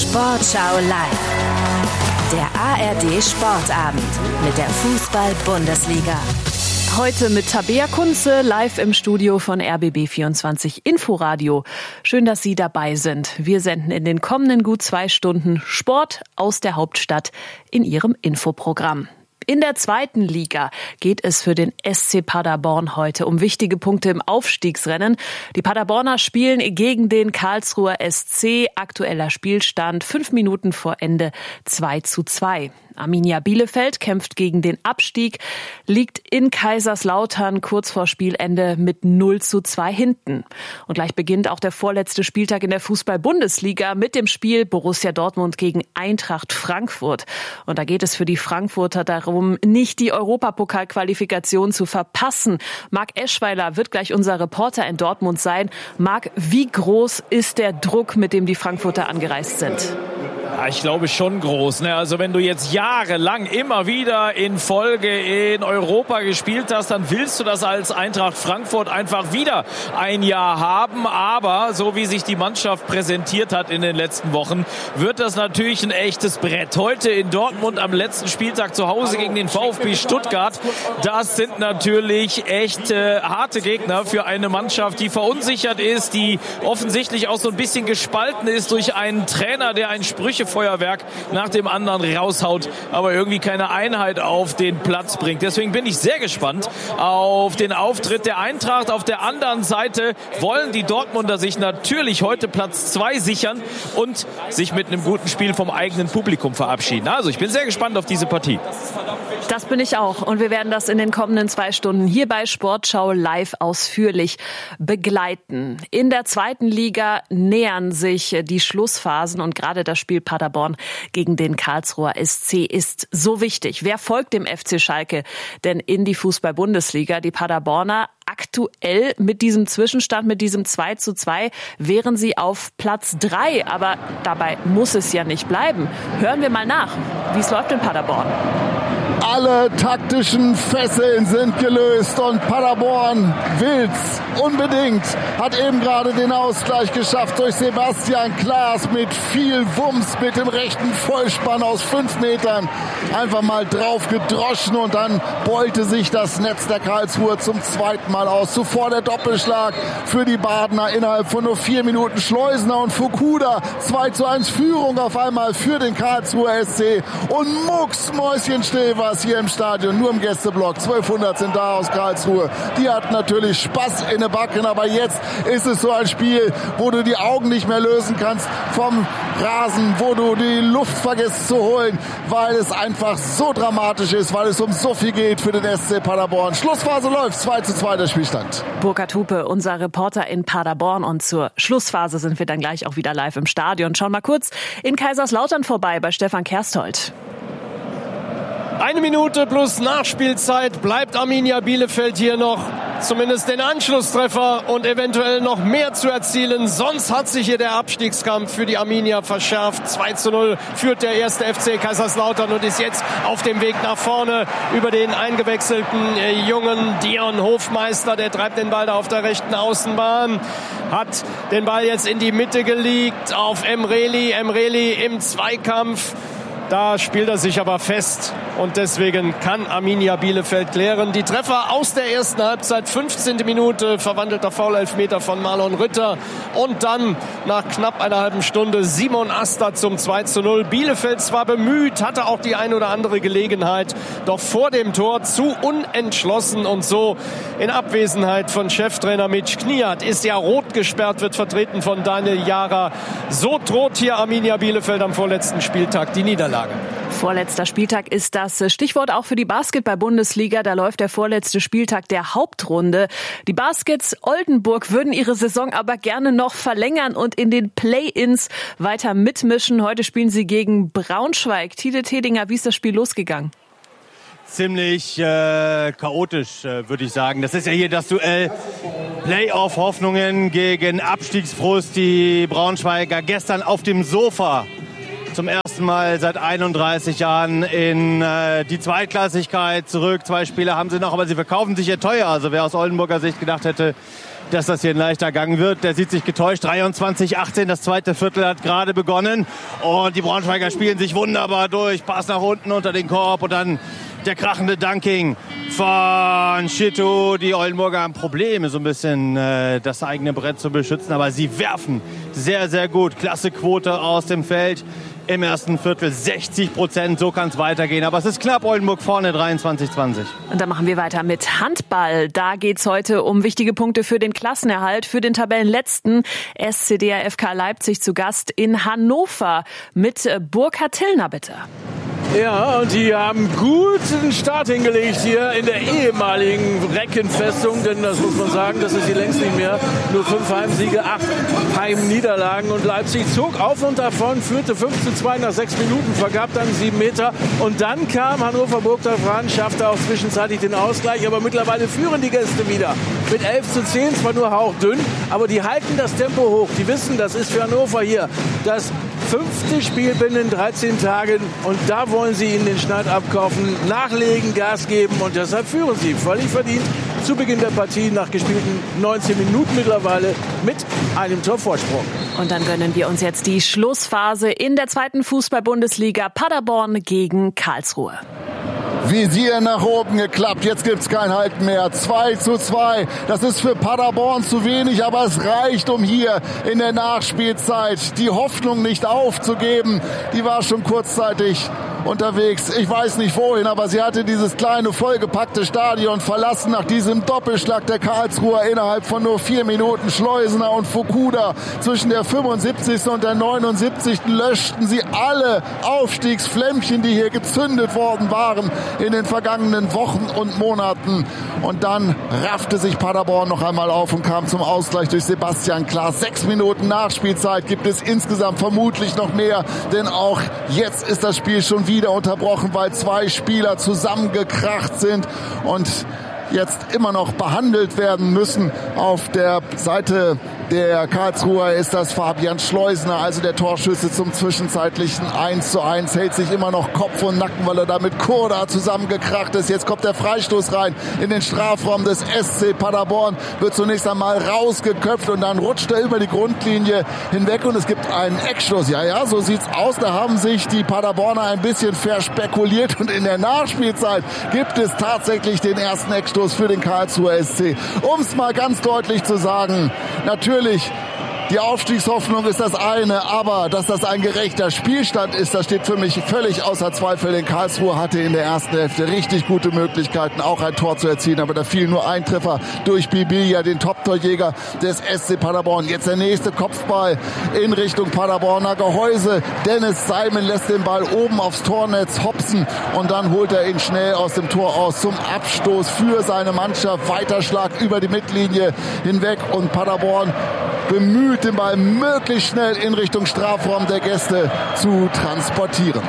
Sportschau live. Der ARD Sportabend mit der Fußball-Bundesliga. Heute mit Tabea Kunze, live im Studio von RBB24 Inforadio. Schön, dass Sie dabei sind. Wir senden in den kommenden gut 2 Stunden Sport aus der Hauptstadt in Ihrem Infoprogramm. In der 2. Liga geht es für den SC Paderborn heute um wichtige Punkte im Aufstiegsrennen. Die Paderborner spielen gegen den Karlsruher SC. Aktueller Spielstand 5 Minuten vor Ende 2:2. Arminia Bielefeld kämpft gegen den Abstieg, liegt in Kaiserslautern kurz vor Spielende mit 0:2 hinten. Und gleich beginnt auch der vorletzte Spieltag in der Fußball-Bundesliga mit dem Spiel Borussia Dortmund gegen Eintracht Frankfurt. Und da geht es für die Frankfurter darum, nicht die Europapokalqualifikation zu verpassen. Marc Eschweiler wird gleich unser Reporter in Dortmund sein. Marc, wie groß ist der Druck, mit dem die Frankfurter angereist sind? Ja, ich glaube schon groß. Also wenn du jetzt jahrelang immer wieder in Folge in Europa gespielt hast, dann willst du das als Eintracht Frankfurt einfach wieder ein Jahr haben. Aber so wie sich die Mannschaft präsentiert hat in den letzten Wochen, wird das natürlich ein echtes Brett. Heute in Dortmund am letzten Spieltag zu Hause gegen den VfB Stuttgart. Das sind natürlich echt harte Gegner für eine Mannschaft, die verunsichert ist, die offensichtlich auch so ein bisschen gespalten ist durch einen Trainer, der ein Sprüchefeuerwerk nach dem anderen raushaut, aber irgendwie keine Einheit auf den Platz bringt. Deswegen bin ich sehr gespannt auf den Auftritt der Eintracht. Auf der anderen Seite wollen die Dortmunder sich natürlich heute Platz 2 sichern und sich mit einem guten Spiel vom eigenen Publikum verabschieden. Also ich bin sehr gespannt auf diese Partie. Das bin ich auch. Und wir werden das in den kommenden 2 Stunden hier bei Sportschau live ausführlich begleiten. In der 2. Liga nähern sich die Schlussphasen und gerade das Spiel Paderborn gegen den Karlsruher SC ist so wichtig. Wer folgt dem FC Schalke denn in die Fußball-Bundesliga? Die Paderborner aktuell mit diesem Zwischenstand, mit diesem 2:2, wären sie auf Platz 3. Aber dabei muss es ja nicht bleiben. Hören wir mal nach, wie es läuft in Paderborn. Alle taktischen Fesseln sind gelöst und Paderborn will's unbedingt. Hat eben gerade den Ausgleich geschafft durch Sebastian Klaas mit viel Wumms, mit dem rechten Vollspann aus 5 Metern. Einfach mal drauf gedroschen und dann beulte sich das Netz der Karlsruher zum 2. Mal aus. Zuvor der Doppelschlag für die Badener innerhalb von nur 4 Minuten. Schleusener und Fukuda 2:1 Führung auf einmal für den Karlsruher SC und mucksmäuschenstill war es hier im Stadion, nur im Gästeblock. 1200 sind da aus Karlsruhe. Die hatten natürlich Spaß in den Backen, aber jetzt ist es so ein Spiel, wo du die Augen nicht mehr lösen kannst vom Rasen, wo du die Luft vergisst zu holen, weil es einfach so dramatisch ist, weil es um so viel geht für den SC Paderborn. Schlussphase läuft, 2:2 der Spielstand. Burkhard Hupe, unser Reporter in Paderborn, und zur Schlussphase sind wir dann gleich auch wieder live im Stadion. Schauen mal kurz in Kaiserslautern vorbei bei Stefan Kersthold. 1 Minute plus Nachspielzeit bleibt Arminia Bielefeld hier noch zumindest den Anschlusstreffer und eventuell noch mehr zu erzielen. Sonst hat sich hier der Abstiegskampf für die Arminia verschärft. 2:0 führt der 1. FC Kaiserslautern und ist jetzt auf dem Weg nach vorne über den eingewechselten jungen Dion Hofmeister. Der treibt den Ball da auf der rechten Außenbahn, hat den Ball jetzt in die Mitte gelegt auf Emreli. Emreli im Zweikampf. Da spielt er sich aber fest und deswegen kann Arminia Bielefeld klären. Die Treffer aus der ersten Halbzeit, 15. Minute, verwandelter Foul-Elfmeter von Marlon Ritter und dann nach knapp einer halben Stunde Simon Asta zum 2:0. Bielefeld zwar bemüht, hatte auch die ein oder andere Gelegenheit, doch vor dem Tor zu unentschlossen und so in Abwesenheit von Cheftrainer Mitch Kniat ist ja rot gesperrt, wird vertreten von Daniel Jara. So droht hier Arminia Bielefeld am vorletzten Spieltag die Niederlage. Vorletzter Spieltag ist das Stichwort auch für die Basketball-Bundesliga. Da läuft der vorletzte Spieltag der Hauptrunde. Die Baskets Oldenburg würden ihre Saison aber gerne noch verlängern und in den Play-Ins weiter mitmischen. Heute spielen sie gegen Braunschweig. Tide Tedinger, wie ist das Spiel losgegangen? Ziemlich chaotisch, würde ich sagen. Das ist ja hier das Duell Playoff-Hoffnungen gegen Abstiegsfrust. Die Braunschweiger gestern auf dem Sofa zum ersten Mal seit 31 Jahren in die Zweitklassigkeit zurück. 2 Spiele haben sie noch, aber sie verkaufen sich ja teuer. Also wer aus Oldenburger Sicht gedacht hätte, dass das hier ein leichter Gang wird. Der sieht sich getäuscht. 23:18, das zweite Viertel hat gerade begonnen. Und die Braunschweiger spielen sich wunderbar durch. Pass nach unten unter den Korb und dann der krachende Dunking von Schittu. Die Oldenburger haben Probleme, so ein bisschen das eigene Brett zu beschützen. Aber sie werfen sehr, sehr gut. Klasse Quote aus dem Feld. Im ersten Viertel 60%, so kann es weitergehen. Aber es ist knapp, Oldenburg vorne 23:20. Und dann machen wir weiter mit Handball. Da geht's heute um wichtige Punkte für den Klassenerhalt, für den Tabellenletzten. SCDR FK Leipzig zu Gast in Hannover mit Burkhard Tillner, bitte. Ja, und die haben guten Start hingelegt hier in der ehemaligen Reckenfestung, denn das muss man sagen, das ist sie längst nicht mehr. Nur 5 Heimsiege, 8 Heimniederlagen und Leipzig zog auf und davon, führte 5:2 nach 6 Minuten, vergab dann 7 Meter und dann kam Hannover Burgdorf ran, schaffte auch zwischenzeitlich den Ausgleich, aber mittlerweile führen die Gäste wieder mit 11:10, zwar nur hauchdünn, aber die halten das Tempo hoch, die wissen, das ist für Hannover hier das 5. Spiel binnen 13 Tagen und da wollen sie ihnen den Schneid abkaufen, nachlegen, Gas geben und deshalb führen sie völlig verdient zu Beginn der Partie nach gespielten 19 Minuten mittlerweile mit einem Torvorsprung. Und dann gönnen wir uns jetzt die Schlussphase in der 2. Fußball-Bundesliga Paderborn gegen Karlsruhe. Visier nach oben geklappt, jetzt gibt's kein Halten mehr. 2:2, das ist für Paderborn zu wenig, aber es reicht, um hier in der Nachspielzeit die Hoffnung nicht aufzugeben. Die war schon kurzzeitig unterwegs, ich weiß nicht wohin, aber sie hatte dieses kleine, vollgepackte Stadion verlassen nach diesem Doppelschlag der Karlsruher innerhalb von nur 4 Minuten. Schleusener und Fukuda zwischen der 75. und der 79. löschten sie alle Aufstiegsflämmchen, die hier gezündet worden waren in den vergangenen Wochen und Monaten. Und dann raffte sich Paderborn noch einmal auf und kam zum Ausgleich durch Sebastian Klaas. 6 Minuten Nachspielzeit gibt es insgesamt vermutlich noch mehr, denn auch jetzt ist das Spiel schon wieder unterbrochen, weil 2 Spieler zusammengekracht sind und jetzt immer noch behandelt werden müssen. Auf der Seite der Karlsruher ist das Fabian Schleusener, also der Torschütze zum zwischenzeitlichen 1:1, hält sich immer noch Kopf und Nacken, weil er da mit Kurda zusammengekracht ist. Jetzt kommt der Freistoß rein in den Strafraum des SC Paderborn, wird zunächst einmal rausgeköpft und dann rutscht er über die Grundlinie hinweg und es gibt einen Eckstoß. Ja, so sieht's aus. Da haben sich die Paderborner ein bisschen verspekuliert und in der Nachspielzeit gibt es tatsächlich den ersten Eckstoß für den Karlsruher SC. Um es mal ganz deutlich zu sagen, natürlich, die Aufstiegshoffnung ist das eine, aber dass das ein gerechter Spielstand ist, das steht für mich völlig außer Zweifel. Denn Karlsruhe hatte in der ersten Hälfte richtig gute Möglichkeiten, auch ein Tor zu erzielen. Aber da fiel nur ein Treffer durch Bibilia, den Top-Torjäger des SC Paderborn. Jetzt der nächste Kopfball in Richtung Paderborner Gehäuse. Dennis Simon lässt den Ball oben aufs Tornetz hopsen und dann holt er ihn schnell aus dem Tor aus zum Abstoß für seine Mannschaft. Weiterschlag über die Mittellinie hinweg und Paderborn bemüht, den Ball möglichst schnell in Richtung Strafraum der Gäste zu transportieren.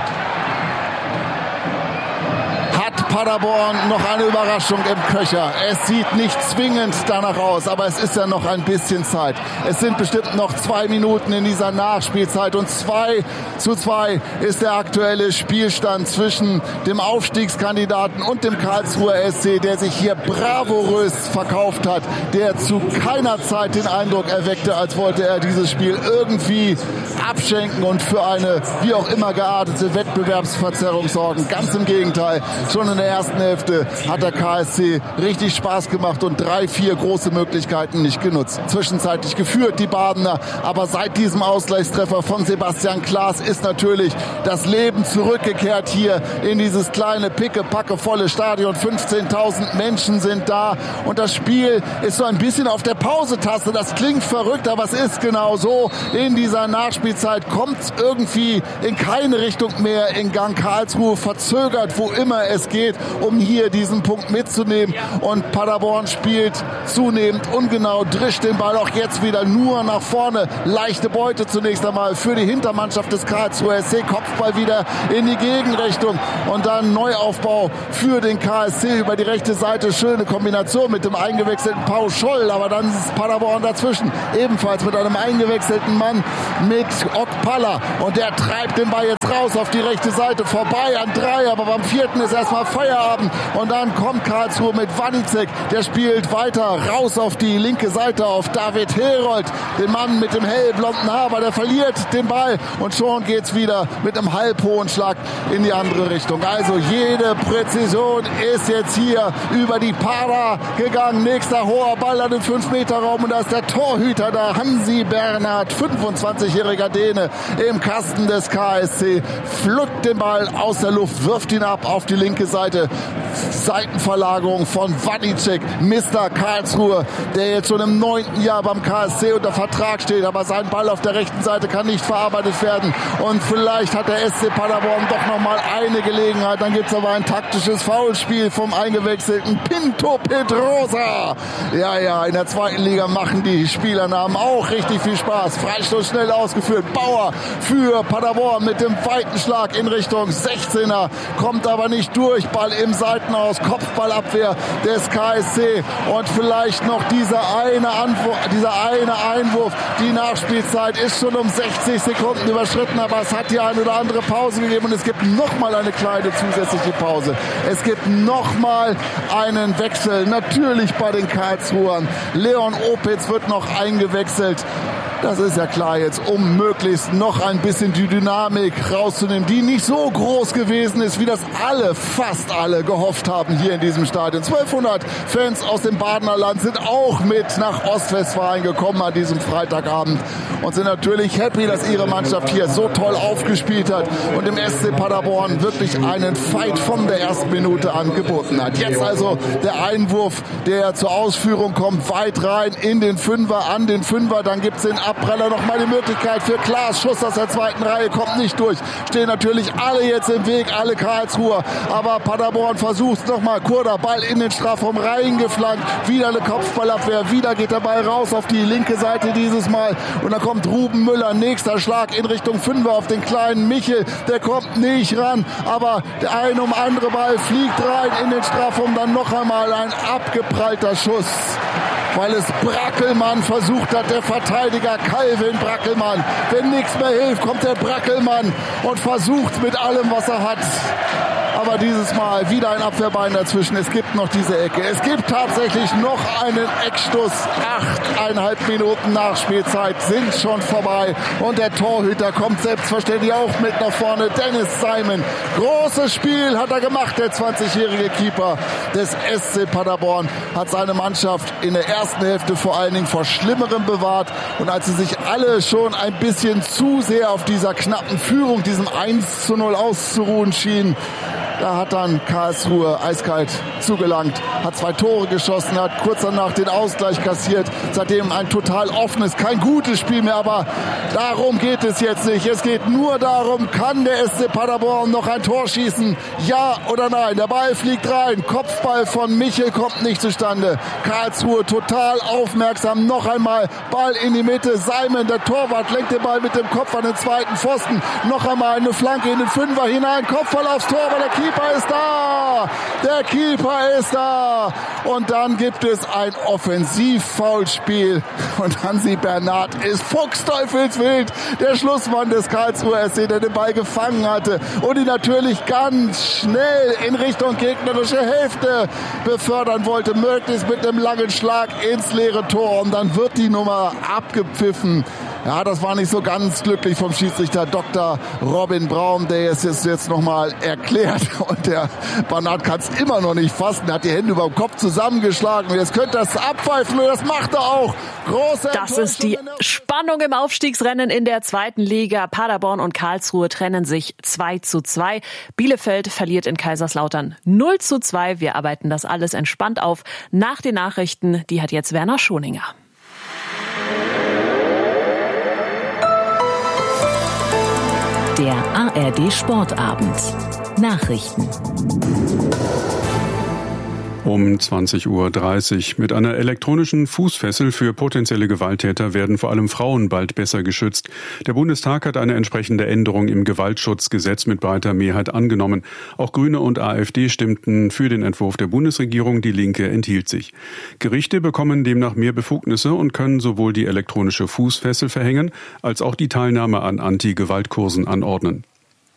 Paderborn noch eine Überraschung im Köcher. Es sieht nicht zwingend danach aus, aber es ist ja noch ein bisschen Zeit. Es sind bestimmt noch 2 Minuten in dieser Nachspielzeit und 2:2 ist der aktuelle Spielstand zwischen dem Aufstiegskandidaten und dem Karlsruher SC, der sich hier bravourös verkauft hat, der zu keiner Zeit den Eindruck erweckte, als wollte er dieses Spiel irgendwie abschenken und für eine wie auch immer geartete Wettbewerbsverzerrung sorgen. Ganz im Gegenteil, schon in der ersten Hälfte hat der KSC richtig Spaß gemacht und 3-4 große Möglichkeiten nicht genutzt. Zwischenzeitlich geführt die Badener, aber seit diesem Ausgleichstreffer von Sebastian Klaas ist natürlich das Leben zurückgekehrt hier in dieses kleine, pickepackevolle Stadion. 15.000 Menschen sind da und das Spiel ist so ein bisschen auf der Pausetaste. Das klingt verrückt, aber es ist genau so. In dieser Nachspielzeit kommt es irgendwie in keine Richtung mehr in Gang. Karlsruhe verzögert, wo immer es geht, um hier diesen Punkt mitzunehmen. Und Paderborn spielt zunehmend ungenau, drischt den Ball auch jetzt wieder nur nach vorne. Leichte Beute zunächst einmal für die Hintermannschaft des Karlsruher SC. Kopfball wieder in die Gegenrichtung und dann Neuaufbau für den KSC über die rechte Seite. Schöne Kombination mit dem eingewechselten Paul Scholl, aber dann ist Paderborn dazwischen. Ebenfalls mit einem eingewechselten Mann mit Okpala und der treibt den Ball jetzt raus auf die rechte Seite vorbei an 3, aber beim 4. ist erstmal Feierabend. Und dann kommt Karlsruhe mit Wanicek. Der spielt weiter raus auf die linke Seite auf David Herold, den Mann mit dem hellblonden Haar, aber der verliert den Ball und schon geht's wieder mit einem halbhohen Schlag in die andere Richtung. Also jede Präzision ist jetzt hier über die Para gegangen. Nächster hoher Ball an den 5-Meter-Raum und da ist der Torhüter da, Hansi Bernhard, 25-jähriger Däne im Kasten des KSC, pflückt den Ball aus der Luft, wirft ihn ab auf die linke Seite. Seitenverlagerung von Wanicek, Mr. Karlsruhe, der jetzt schon im 9. Jahr beim KSC unter Vertrag steht, aber sein Ball auf der rechten Seite kann nicht verarbeitet werden und vielleicht hat der SC Paderborn doch nochmal eine Gelegenheit. Dann gibt es aber ein taktisches Foulspiel vom eingewechselten Pinto Pedrosa. Ja, in der 2. Liga machen die Spielernamen auch richtig viel Spaß. Freistoß schnell ausgeführt. Bauer für Paderborn mit dem weiten Schlag in Richtung 16er. Kommt aber nicht durch. Ball im Seitenaus. Kopfballabwehr des KSC. Und vielleicht noch dieser eine Einwurf. Die Nachspielzeit ist schon um 60 Sekunden überschritten. Aber es hat hier eine oder andere Pause gegeben. Und es gibt nochmal eine kleine zusätzliche Pause. Es gibt nochmal einen Wechsel. Natürlich bei den Karlsruhern. Leon Opitz wird noch eingewechselt. Das ist ja klar jetzt, um möglichst noch ein bisschen die Dynamik rauszunehmen, die nicht so groß gewesen ist, wie das fast alle gehofft haben hier in diesem Stadion. 1200 Fans aus dem Badener Land sind auch mit nach Ostwestfalen gekommen an diesem Freitagabend und sind natürlich happy, dass ihre Mannschaft hier so toll aufgespielt hat und dem SC Paderborn wirklich einen Fight von der ersten Minute an geboten hat. Jetzt also der Einwurf, der zur Ausführung kommt, weit rein in den Fünfer, an den Fünfer, dann gibt's den Abpraller noch mal die Möglichkeit für Klaas. Schuss aus der 2. Reihe, kommt nicht durch. Stehen natürlich alle jetzt im Weg, alle Karlsruher. Aber Paderborn versucht noch mal. Kurda, Ball in den Strafraum reingeflankt. Wieder eine Kopfballabwehr. Wieder geht der Ball raus auf die linke Seite dieses Mal. Und dann kommt Ruben Müller. Nächster Schlag in Richtung 5er auf den kleinen Michel. Der kommt nicht ran. Aber der ein um andere Ball fliegt rein in den Strafraum. Dann noch einmal ein abgeprallter Schuss. Weil es Brackelmann versucht hat, der Verteidiger Calvin Brackelmann. Wenn nichts mehr hilft, kommt der Brackelmann und versucht mit allem, was er hat. Aber dieses Mal wieder ein Abwehrbein dazwischen. Es gibt noch diese Ecke. Es gibt tatsächlich noch einen Eckstoß. 8,5 Minuten Nachspielzeit sind schon vorbei. Und der Torhüter kommt selbstverständlich auch mit nach vorne. Dennis Simon. Großes Spiel hat er gemacht, der 20-jährige Keeper des SC Paderborn. Hat seine Mannschaft in der ersten Hälfte vor allen Dingen vor Schlimmerem bewahrt. Und als sie sich alle schon ein bisschen zu sehr auf dieser knappen Führung, diesem 1:0 auszuruhen schienen, da hat dann Karlsruhe eiskalt zugelangt, hat 2 Tore geschossen, hat kurz danach den Ausgleich kassiert. Seitdem ein total offenes, kein gutes Spiel mehr, aber darum geht es jetzt nicht. Es geht nur darum, kann der SC Paderborn noch ein Tor schießen? Ja oder nein? Der Ball fliegt rein, Kopfball von Michel kommt nicht zustande. Karlsruhe total aufmerksam, noch einmal Ball in die Mitte. Simon, der Torwart, lenkt den Ball mit dem Kopf an den zweiten Pfosten. Noch einmal eine Flanke in den Fünfer hinein, Kopfball aufs Tor, weil der Keeper ist da! Der Keeper ist da! Und dann gibt es ein Offensiv-Foulspiel. Und Hansi Bernhard ist fuchsteufelswild. Der Schlussmann des Karlsruher SC, der den Ball gefangen hatte und ihn natürlich ganz schnell in Richtung gegnerische Hälfte befördern wollte. Möglichst mit einem langen Schlag ins leere Tor. Und dann wird die Nummer abgepfiffen. Ja, das war nicht so ganz glücklich vom Schiedsrichter Dr. Robin Braun, der es jetzt nochmal erklärt. Und der Bernhard kann es immer noch nicht fassen. Er hat die Hände über dem Kopf zusammengeschlagen. Und jetzt könnte das abpfeifen und das macht er auch. Große Das ist die Spannung im Aufstiegsrennen in der 2. Liga. Paderborn und Karlsruhe trennen sich 2:2. Bielefeld verliert in Kaiserslautern 0:2. Wir arbeiten das alles entspannt auf. Nach den Nachrichten, die hat jetzt Werner Schoninger. Der ARD Sportabend. Nachrichten. Um 20:30 Uhr. Mit einer elektronischen Fußfessel für potenzielle Gewalttäter werden vor allem Frauen bald besser geschützt. Der Bundestag hat eine entsprechende Änderung im Gewaltschutzgesetz mit breiter Mehrheit angenommen. Auch Grüne und AfD stimmten für den Entwurf der Bundesregierung, die Linke enthielt sich. Gerichte bekommen demnach mehr Befugnisse und können sowohl die elektronische Fußfessel verhängen, als auch die Teilnahme an Anti-Gewalt-Kursen anordnen.